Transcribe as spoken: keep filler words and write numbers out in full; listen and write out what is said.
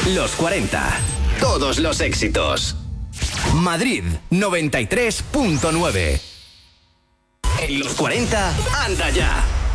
Los cuarenta. Todos los éxitos. Madrid noventa y tres punto nueve. En los cuarenta, anda ya.